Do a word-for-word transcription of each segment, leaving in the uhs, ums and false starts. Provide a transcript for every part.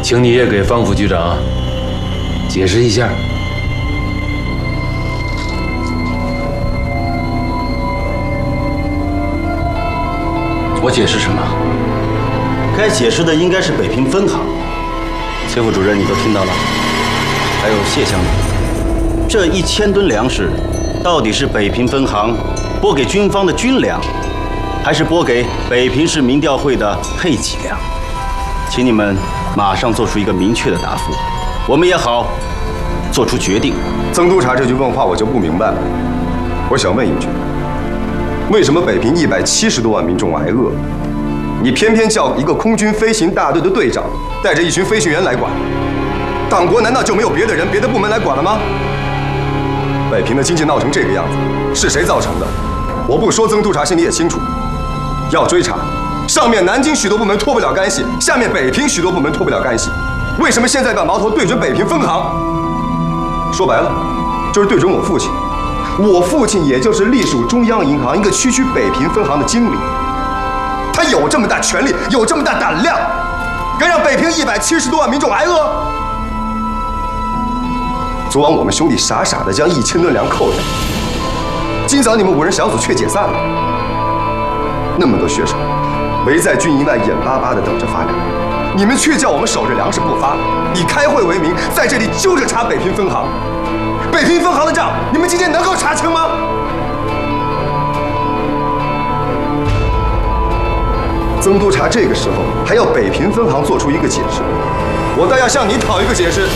请你也给方副局长解释一下。 我解释什么？该解释的应该是北平分行。崔副主任，你都听到了？还有谢乡长，这一千吨粮食，到底是北平分行拨给军方的军粮，还是拨给北平市民调会的配给粮？请你们马上做出一个明确的答复，我们也好做出决定。 曾督察这句问话我就不明白了，我想问一句。 为什么北平一百七十多万民众挨饿，你偏偏叫一个空军飞行大队的队长带着一群飞行员来管？党国难道就没有别的人、别的部门来管了吗？北平的经济闹成这个样子，是谁造成的？我不说，曾督察心里也清楚。要追查，上面南京许多部门脱不了干系，下面北平许多部门脱不了干系，为什么现在把矛头对准北平分行？说白了，就是对准我父亲。 我父亲也就是隶属中央银行一个区区北平分行的经理，他有这么大权力，有这么大胆量，敢让北平一百七十多万民众挨饿？昨晚我们兄弟傻傻的将一千吨粮扣下，今早你们五人小组却解散了。那么多学生围在军营外，眼巴巴的等着发粮，你们却叫我们守着粮食不发，以开会为名，在这里揪着查北平分行。 北平分行的账，你们今天能够查清吗？曾督察这个时候还要北平分行做出一个解释，我倒要向你讨一个解释。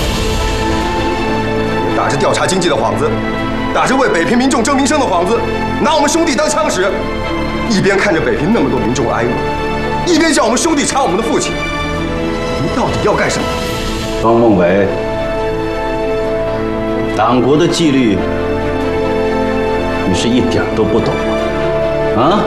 打着调查经济的幌子，打着为北平民众争民生的幌子，拿我们兄弟当枪使，一边看着北平那么多民众挨饿，一边叫我们兄弟查我们的父亲，你们到底要干什么？ 方孟伟。 党国的纪律，你是一点都不懂啊！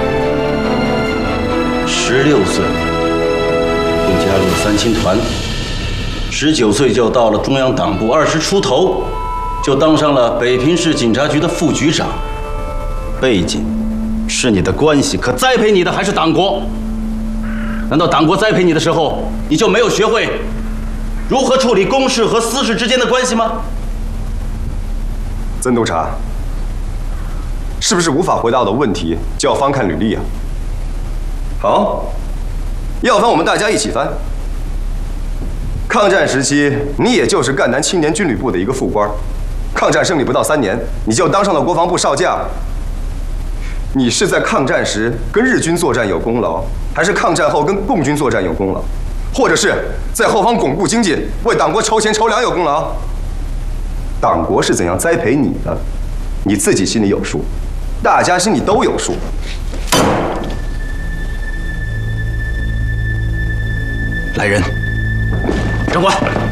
十六岁就加入了三青团，十九岁就到了中央党部，二十出头就当上了北平市警察局的副局长。背景是你的关系，可栽培你的还是党国。难道党国栽培你的时候，你就没有学会如何处理公事和私事之间的关系吗？ 曾督察，是不是无法回答我的问题就要翻看履历啊？好，要翻我们大家一起翻。抗战时期，你也就是赣南青年军旅部的一个副官，抗战胜利不到三年，你就当上了国防部少将。你是在抗战时跟日军作战有功劳，还是抗战后跟共军作战有功劳，或者是在后方巩固经济，为党国筹钱筹粮有功劳？ 党国是怎样栽培你的，你自己心里有数，大家心里都有数。 来人，长官。